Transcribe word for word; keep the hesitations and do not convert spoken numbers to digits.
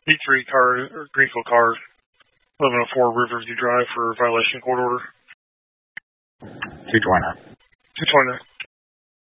B three car, or Greenfield car, eleven oh four Riverview Drive for violation court order. two twenty-nine. two twenty-nine.